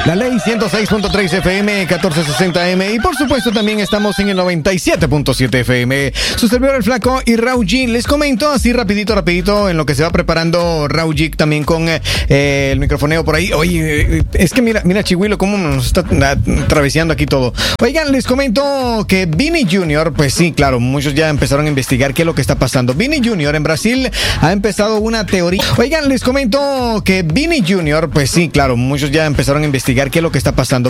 La ley 106.3 FM, 1460 M y por supuesto también estamos en el 97.7 FM. Su servidor El Flaco y Raúl G. Les comento así rapidito en lo que se va preparando Raúl G también con el microfoneo por ahí. Oye, es que mira Chihuilo cómo nos está traveseando aquí todo. Oigan, les comento que Vini Jr., pues sí, claro, muchos ya empezaron a investigar qué es lo que está pasando. Vini Jr. en Brasil ha empezado una teoría. Oigan, les comento que Vini Jr., pues sí, claro, muchos ya empezaron a investigar qué es lo que está pasando.